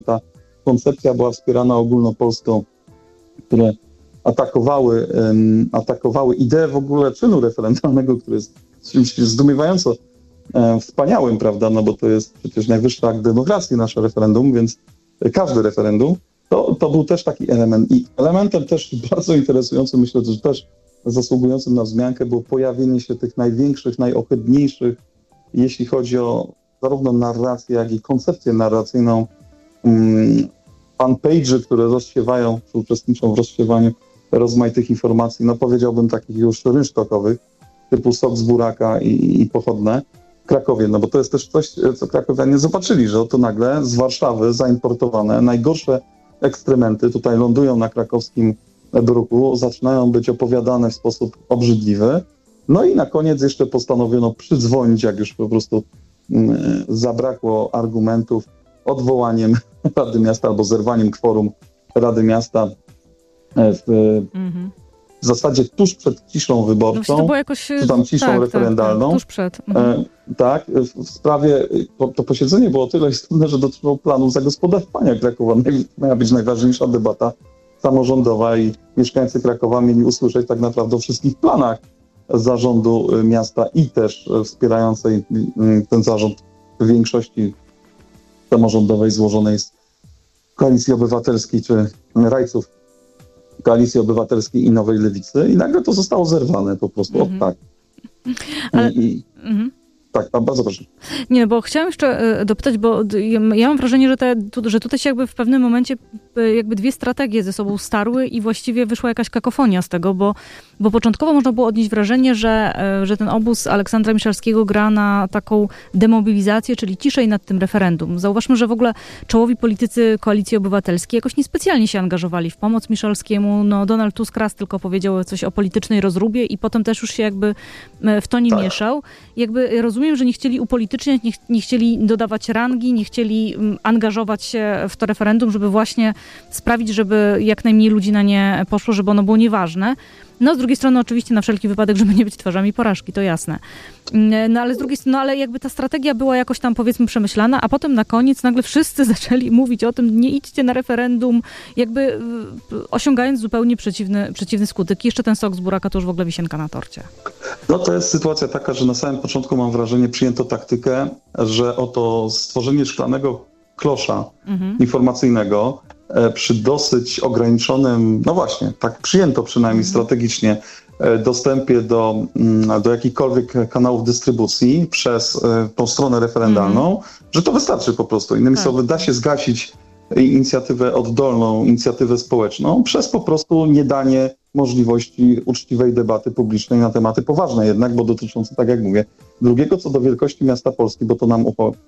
ta koncepcja była wspierana ogólnopolską, które atakowały ideę w ogóle czynu referendalnego, który jest czymś zdumiewająco wspaniałym, prawda, no bo to jest przecież najwyższy akt demokracji, nasze referendum, więc każde referendum, to był też taki element. I elementem też bardzo interesującym, myślę, że też zasługującym na wzmiankę, było pojawienie się tych największych, najohydniejszych, jeśli chodzi o zarówno narrację, jak i koncepcję narracyjną, fanpage'y, które rozsiewają, czy uczestniczą w rozsiewaniu rozmaitych informacji, no powiedziałbym takich już rynsztokowych, typu sok z buraka i pochodne w Krakowie, no bo to jest też coś, co krakowianie zobaczyli, że oto nagle z Warszawy zaimportowane najgorsze ekstrementy tutaj lądują na krakowskim druku, zaczynają być opowiadane w sposób obrzydliwy. No i na koniec jeszcze postanowiono przydzwonić, jak już po prostu zabrakło argumentów, odwołaniem Rady Miasta albo zerwaniem kworum Rady Miasta w zasadzie tuż przed ciszą wyborczą, to było jakoś, czy tam ciszą referendalną. Tak, tuż przed. W sprawie, to posiedzenie było o tyle istotne, że dotyczyło planu zagospodarowania Krakowa. Miała być najważniejsza debata samorządowa i mieszkańcy Krakowa mieli usłyszeć tak naprawdę o wszystkich planach zarządu miasta i też wspierającej ten zarząd w większości samorządowej złożonej z Koalicji Obywatelskiej czy rajców Koalicji Obywatelskiej i Nowej Lewicy i nagle to zostało zerwane po prostu. Tak. Tak, bardzo proszę. Nie, bo chciałam jeszcze dopytać, bo ja mam wrażenie, że tutaj się jakby w pewnym momencie jakby dwie strategie ze sobą starły i właściwie wyszła jakaś kakofonia z tego, bo początkowo można było odnieść wrażenie, że ten obóz Aleksandra Miszalskiego gra na taką demobilizację, czyli ciszej nad tym referendum. Zauważmy, że w ogóle czołowi politycy Koalicji Obywatelskiej jakoś niespecjalnie się angażowali w pomoc Miszalskiemu. No, Donald Tusk raz tylko powiedział coś o politycznej rozróbie i potem też już się jakby w to nie mieszał. Jakby rozumiem, że nie chcieli upolityczniać, nie chcieli dodawać rangi, nie chcieli angażować się w to referendum, żeby właśnie sprawić, żeby jak najmniej ludzi na nie poszło, żeby ono było nieważne. No, z drugiej strony oczywiście na wszelki wypadek, żeby nie być twarzami porażki, to jasne. No, ale z drugiej strony, ale jakby ta strategia była jakoś tam, powiedzmy, przemyślana, a potem na koniec nagle wszyscy zaczęli mówić o tym, nie idźcie na referendum, jakby osiągając zupełnie przeciwny skutek. I jeszcze ten sok z buraka to już w ogóle wisienka na torcie. No to jest sytuacja taka, że na samym początku, mam wrażenie, przyjęto taktykę, że oto stworzenie szklanego klosza informacyjnego przy dosyć ograniczonym, no właśnie, tak przyjęto przynajmniej strategicznie, dostępie do jakichkolwiek kanałów dystrybucji przez tą stronę referendalną, że to wystarczy po prostu. Innymi słowy, da się zgasić inicjatywę oddolną, inicjatywę społeczną przez po prostu niedanie możliwości uczciwej debaty publicznej na tematy poważne jednak, bo dotyczące, tak jak mówię, drugiego co do wielkości miasta Polski, bo to nam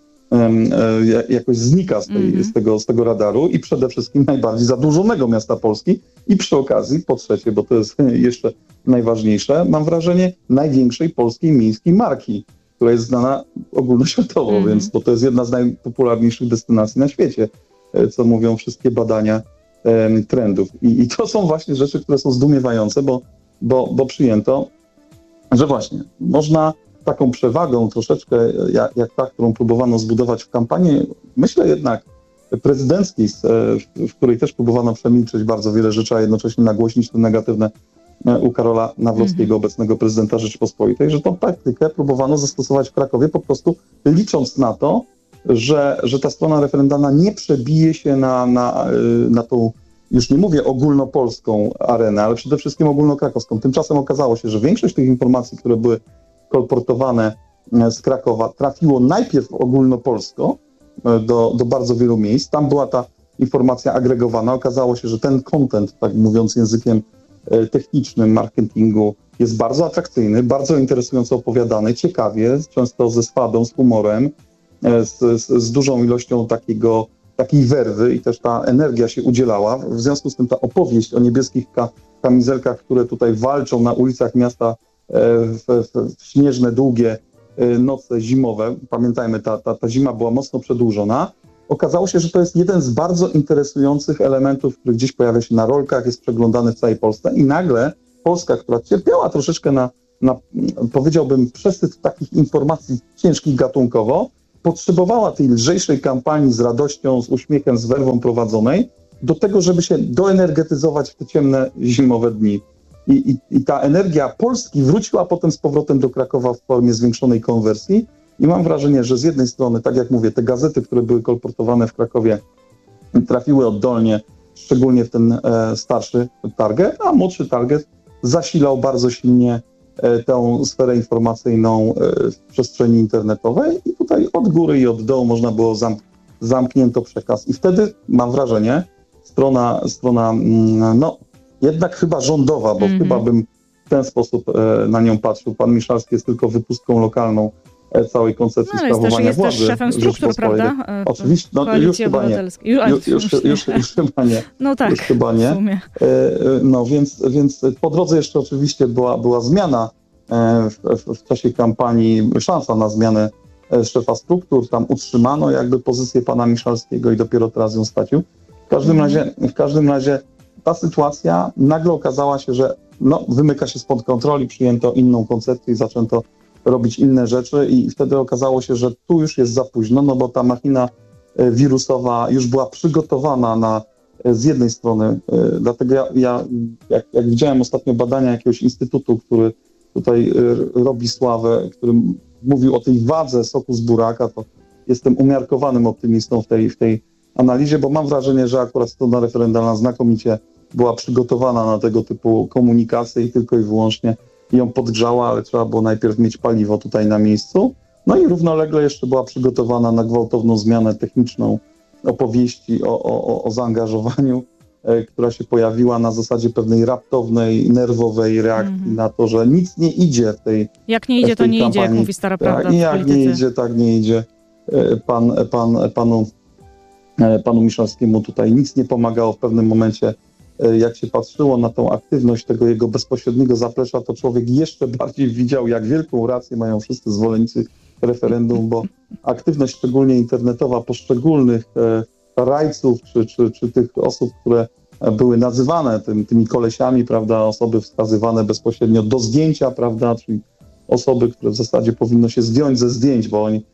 jakoś znika z tego radaru i przede wszystkim najbardziej zadłużonego miasta Polski i przy okazji, po trzecie, bo to jest jeszcze najważniejsze, mam wrażenie największej polskiej miejskiej marki, która jest znana ogólnoświatowo, więc bo to jest jedna z najpopularniejszych destynacji na świecie, co mówią wszystkie badania trendów. I to są właśnie rzeczy, które są zdumiewające, bo przyjęto, że właśnie można taką przewagą troszeczkę, jak ta, którą próbowano zbudować w kampanii, myślę jednak prezydenckiej, w której też próbowano przemilczeć bardzo wiele rzeczy, a jednocześnie nagłośnić te negatywne u Karola Nawrockiego, obecnego prezydenta Rzeczypospolitej, że tą taktykę próbowano zastosować w Krakowie, po prostu licząc na to, że ta strona referendalna nie przebije się na tą, już nie mówię ogólnopolską arenę, ale przede wszystkim ogólnokrakowską. Tymczasem okazało się, że większość tych informacji, które były kolportowane z Krakowa, trafiło najpierw ogólnopolsko do bardzo wielu miejsc. Tam była ta informacja agregowana. Okazało się, że ten content, tak mówiąc językiem technicznym marketingu, jest bardzo atrakcyjny, bardzo interesująco opowiadany, ciekawie, często ze swadą, z humorem, z dużą ilością takiej werwy i też ta energia się udzielała. W związku z tym ta opowieść o niebieskich kamizelkach, które tutaj walczą na ulicach miasta w śnieżne, długie noce zimowe, pamiętajmy, ta zima była mocno przedłużona, okazało się, że to jest jeden z bardzo interesujących elementów, który gdzieś pojawia się na rolkach, jest przeglądany w całej Polsce i nagle Polska, która cierpiała troszeczkę na powiedziałbym, przesyt takich informacji ciężkich gatunkowo, potrzebowała tej lżejszej kampanii z radością, z uśmiechem, z werwą prowadzonej do tego, żeby się doenergetyzować w te ciemne, zimowe dni. I ta energia Polski wróciła potem z powrotem do Krakowa w formie zwiększonej konwersji i mam wrażenie, że z jednej strony, tak jak mówię, te gazety, które były kolportowane w Krakowie, trafiły oddolnie, szczególnie w ten starszy target, a młodszy target zasilał bardzo silnie tę sferę informacyjną w przestrzeni internetowej i tutaj od góry i od dołu można było zamknięto przekaz. I wtedy mam wrażenie, strona no jednak chyba rządowa, bo chyba bym w ten sposób na nią patrzył. Pan Miszalski jest tylko wypustką lokalną całej koncepcji sprawowania władzy. Jest też szefem struktur, prawda? Oczywiście, no już chyba nie. Już chyba nie. No tak, już chyba nie. W sumie. No więc po drodze jeszcze oczywiście była zmiana w czasie kampanii, szansa na zmianę szefa struktur. Tam utrzymano jakby pozycję pana Miszalskiego i dopiero teraz ją stracił. W każdym razie ta sytuacja nagle okazała się, że wymyka się spod kontroli, przyjęto inną koncepcję i zaczęto robić inne rzeczy i wtedy okazało się, że tu już jest za późno, no bo ta machina wirusowa już była przygotowana z jednej strony, dlatego ja jak widziałem ostatnio badania jakiegoś instytutu, który tutaj robi sławę, który mówił o tej wadze soku z buraka, to jestem umiarkowanym optymistą w tej analizie, bo mam wrażenie, że akurat strona referendalna znakomicie była przygotowana na tego typu komunikację i tylko i wyłącznie ją podgrzała, ale trzeba było najpierw mieć paliwo tutaj na miejscu. No i równolegle jeszcze była przygotowana na gwałtowną zmianę techniczną opowieści o zaangażowaniu, która się pojawiła na zasadzie pewnej raptownej, nerwowej reakcji na to, że nic nie idzie w tej Jak nie idzie, to nie idzie, jak mówi stara prawda w jak nie idzie, tak nie idzie. Panu Miszalskiemu tutaj nic nie pomagało w pewnym momencie. Jak się patrzyło na tą aktywność tego jego bezpośredniego zaplecza, to człowiek jeszcze bardziej widział, jak wielką rację mają wszyscy zwolennicy referendum, bo aktywność szczególnie internetowa poszczególnych rajców czy tych osób, które były nazywane tymi kolesiami, prawda, osoby wskazywane bezpośrednio do zdjęcia, prawda, czyli osoby, które w zasadzie powinno się zdjąć ze zdjęć, bo oni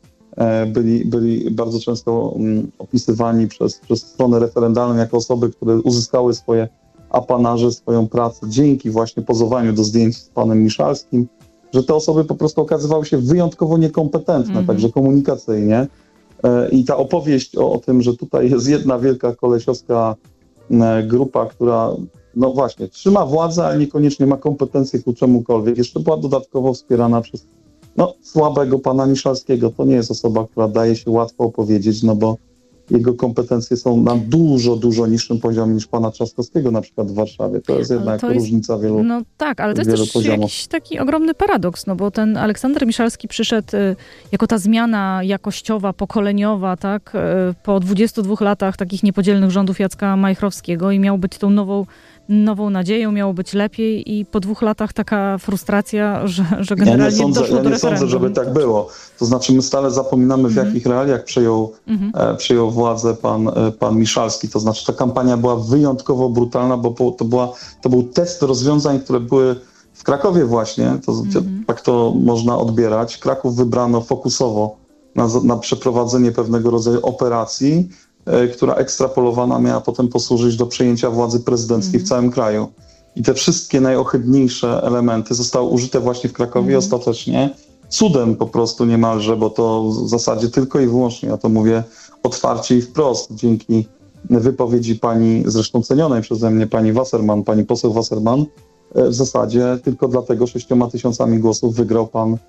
byli bardzo często opisywani przez stronę referendalną jako osoby, które uzyskały swoje apanaże, swoją pracę dzięki właśnie pozowaniu do zdjęć z panem Miszalskim, że te osoby po prostu okazywały się wyjątkowo niekompetentne, także komunikacyjnie. I ta opowieść o tym, że tutaj jest jedna wielka kolesiowska grupa, która no właśnie trzyma władzę, ale niekoniecznie ma kompetencje ku czemukolwiek, jeszcze była dodatkowo wspierana przez słabego pana Miszalskiego. To nie jest osoba, która daje się łatwo opowiedzieć, no bo jego kompetencje są na dużo niższym poziomie niż pana Trzaskowskiego na przykład w Warszawie. To jest jednak różnica wielu No tak, ale to jest też poziomów. jakiś taki ogromny paradoks, no bo ten Aleksander Miszalski przyszedł jako ta zmiana jakościowa, pokoleniowa, tak, po 22 latach takich niepodzielnych rządów Jacka Majchrowskiego i miał być tą nową nadzieją, miało być lepiej i po 2 latach taka frustracja, że generalnie doszło do referendum. Ja nie sądzę, żeby tak było. To znaczy my stale zapominamy, w jakich realiach przejął władzę pan Miszalski. To znaczy ta kampania była wyjątkowo brutalna, bo to był test rozwiązań, które były w Krakowie właśnie. Tak to można odbierać. Kraków wybrano fokusowo na przeprowadzenie pewnego rodzaju operacji, która ekstrapolowana miała potem posłużyć do przejęcia władzy prezydenckiej w całym kraju. I te wszystkie najohydniejsze elementy zostały użyte właśnie w Krakowie ostatecznie. Cudem po prostu niemalże, bo to w zasadzie tylko i wyłącznie, ja to mówię otwarcie i wprost, dzięki wypowiedzi pani, zresztą cenionej przeze mnie, pani Wasserman, pani poseł Wasserman, w zasadzie tylko dlatego 6 000 głosów wygrał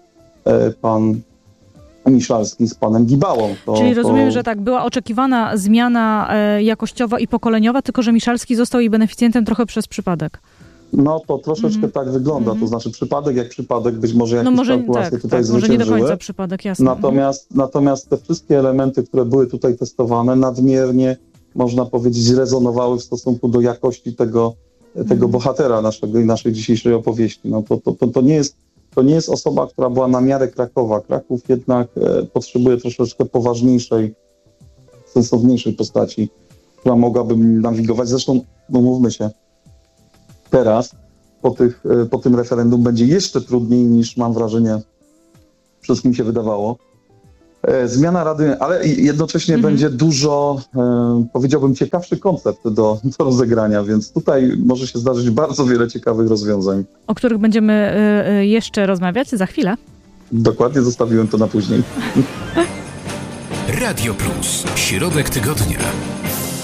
pan Miszalski z panem Gibałą. Czyli rozumiem, że tak, była oczekiwana zmiana jakościowa i pokoleniowa, tylko że Miszalski został jej beneficjentem trochę przez przypadek. No to troszeczkę tak wygląda, to znaczy przypadek jak przypadek, być może jakieś kalkulacje tutaj zwyciężyły. Może nie do końca przypadek, jasne. Natomiast te wszystkie elementy, które były tutaj testowane, nadmiernie, można powiedzieć, rezonowały w stosunku do jakości tego bohatera naszej dzisiejszej opowieści. No to nie jest osoba, która była na miarę Krakowa. Kraków jednak potrzebuje troszeczkę poważniejszej, sensowniejszej postaci, która mogłaby nawigować. Zresztą, mówmy się, teraz po tym referendum będzie jeszcze trudniej niż, mam wrażenie, wszystkim się wydawało, Zmiana rady, ale jednocześnie będzie dużo, powiedziałbym, ciekawszy koncept do rozegrania, więc tutaj może się zdarzyć bardzo wiele ciekawych rozwiązań. O których będziemy jeszcze rozmawiać za chwilę. Dokładnie, zostawiłem to na później. Radio Plus. Środek tygodnia.